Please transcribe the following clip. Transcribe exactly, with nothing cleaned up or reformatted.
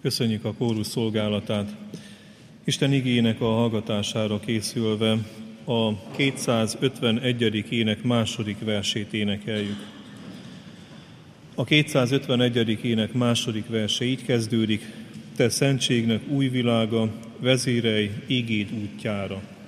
Köszönjük a kórus szolgálatát. Isten igének a hallgatására készülve a kétszázötvenegyedik ének második versét énekeljük. A kétszázötvenegyedik ének második verse így kezdődik: Te szentségnek új világa, vezérelj igéd útjára.